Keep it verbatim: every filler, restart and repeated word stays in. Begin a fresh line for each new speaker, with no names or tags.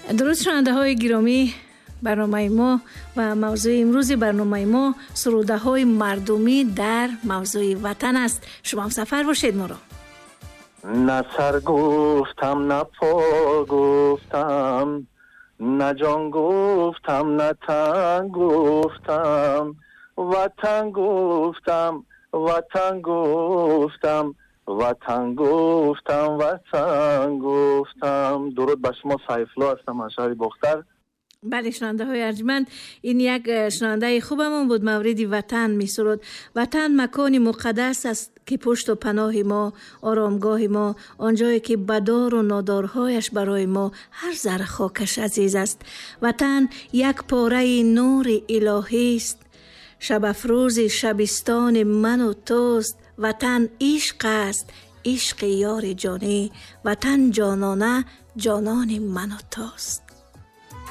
درود شنونده گرامی، برنامه ما و موضوع امروز برنامه ما سروده های مردمی در موضوع وطن است. شما هم سفر باشید ما را.
نه سر گفتم نه پا گفتم، نه جان گفتم نه تن گفتم، وطن گفتم وطن گفتم وطن گفتم وطن گفتم. درود بر شما، سیفالله هستم از شهر باختر.
بله شنونده های ارجمند، این یک شنونده خوبمون بود. موردی وطن می سرود. وطن مکانی مقدس است که پشت و پناه ما، آرامگاه ما، آنجایی که بدار و نادارهایش برای ما هر ذره خاکش عزیز است. وطن یک پاره نور الهی است، شب افروز شبستان من و توست. وطن عشق است، عشق یار جانی، وطن جانانه جانان من و توست.